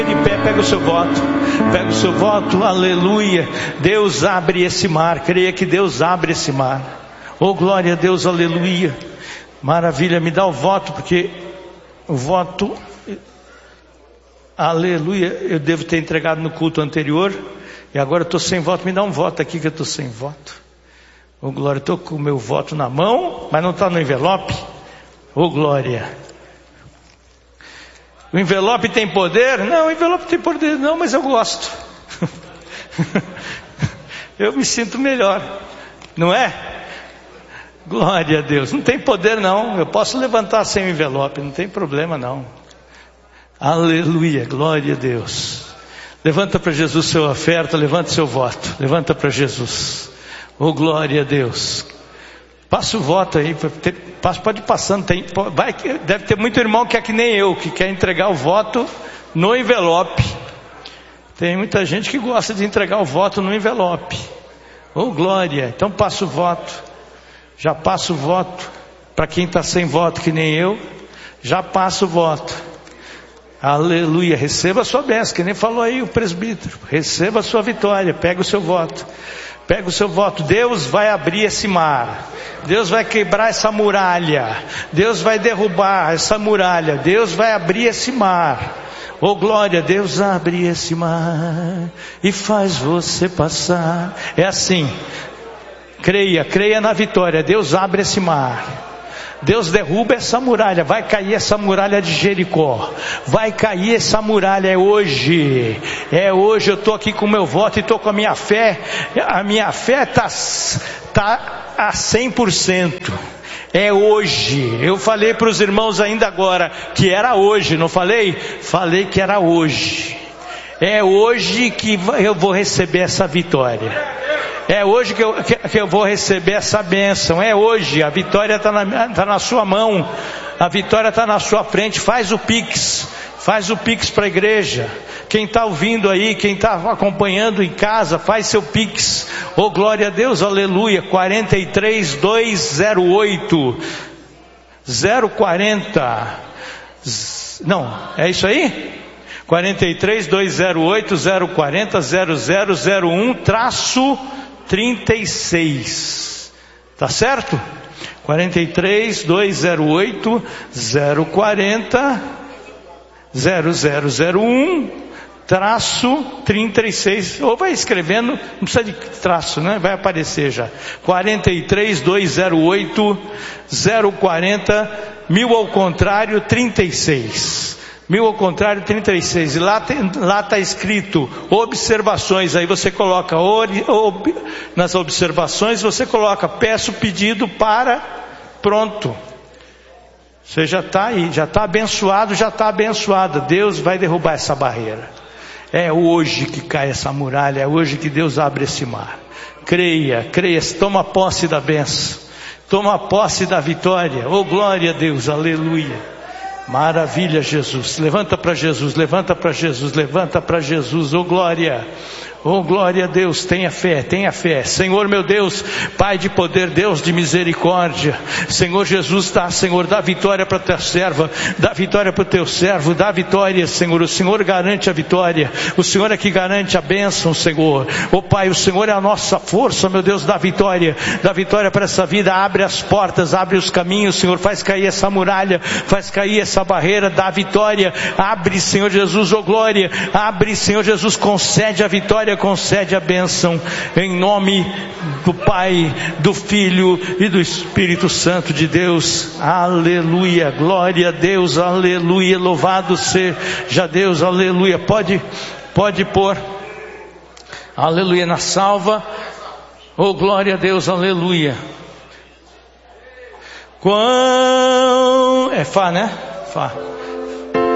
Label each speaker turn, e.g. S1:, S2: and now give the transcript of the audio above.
S1: De pé, pega o seu voto, aleluia. Deus abre esse mar, creia que Deus abre esse mar. Oh glória a Deus, aleluia. Maravilha, me dá o voto, porque o voto, aleluia, eu devo ter entregado no culto anterior, e agora eu estou sem voto. Me dá um voto aqui que eu estou sem voto. Oh glória, estou com o meu voto na mão, mas não está no envelope. Oh glória. O envelope tem poder? Não, o envelope tem poder não, mas eu gosto. Eu me sinto melhor, não é? Glória a Deus. Não tem poder não, eu posso levantar sem o envelope, não tem problema não. Aleluia, glória a Deus. Levanta para Jesus sua oferta, levanta seu voto, levanta para Jesus. Oh glória a Deus. Passa o voto aí, pode ir passando, deve ter muito irmão que é que nem eu, que quer entregar o voto no envelope. Tem muita gente que gosta de entregar o voto no envelope. Oh glória, então passa o voto. Já passa o voto, para quem está sem voto que nem eu, já passa o voto. Aleluia, receba a sua bênção, que nem falou aí o presbítero, receba a sua vitória, pega o seu voto. Pega o seu voto. Deus vai abrir esse mar, Deus vai quebrar essa muralha, Deus vai derrubar essa muralha, Deus vai abrir esse mar. Oh glória, Deus abre esse mar e faz você passar. É assim, creia na vitória. Deus abre esse mar, Deus derruba essa muralha, vai cair essa muralha de Jericó, vai cair essa muralha, é hoje, eu estou aqui com o meu voto e estou com a minha fé está a 100%, é hoje. Eu falei para os irmãos ainda agora, que era hoje, não falei? Falei que era hoje, é hoje que eu vou receber essa vitória. É hoje que eu vou receber essa bênção. É hoje, a vitória está na sua mão, a vitória está na sua frente. Faz o Pix para a igreja. Quem está ouvindo aí, quem está acompanhando em casa, faz seu Pix. Oh glória a Deus, aleluia. 43208 040. Não, é isso aí? 43208 040 0001 36, tá certo? 43208 040 0001 36, ou vai escrevendo, não precisa de traço, né? Vai aparecer já. 43208 040 1000 ao contrário 36. 1000 ao contrário 36, e lá está escrito observações. Aí você coloca nas observações, você coloca peço pedido para, pronto, você já está aí, já está abençoado, já está abençoada. Deus vai derrubar essa barreira. É hoje que cai essa muralha, é hoje que Deus abre esse mar. Creia, toma posse da bênção, toma posse da vitória. Oh glória a Deus, aleluia. Maravilha, Jesus. Levanta para Jesus, levanta para Jesus, levanta para Jesus. Oh glória a Deus, tenha fé. Senhor meu Deus, Pai de poder, Deus de misericórdia, Senhor Jesus, Senhor, dá vitória para a tua serva, dá vitória para o teu servo, dá vitória, Senhor. O Senhor garante a vitória, o Senhor é que garante a bênção, Senhor. Oh Pai, o Senhor é a nossa força, meu Deus, dá vitória para essa vida. Abre as portas, abre os caminhos, Senhor, faz cair essa muralha, faz cair essa barreira, dá vitória. Abre, Senhor Jesus, oh glória, abre, Senhor Jesus, concede a vitória, concede a bênção, em nome do Pai, do Filho e do Espírito Santo de Deus. Aleluia, glória a Deus, aleluia, louvado seja Deus, aleluia. Pode pôr, aleluia, na salva. Oh glória a Deus, aleluia. É Fá, né? Fá.